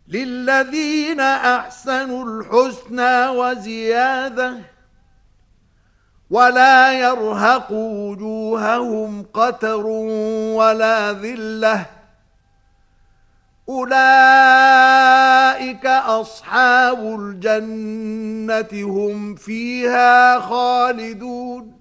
للذين أحسنوا الحسنى وزيادة ولا يرهق وجوههم قتر ولا ذلة أولئك أصحاب الجنة هم فيها خالدون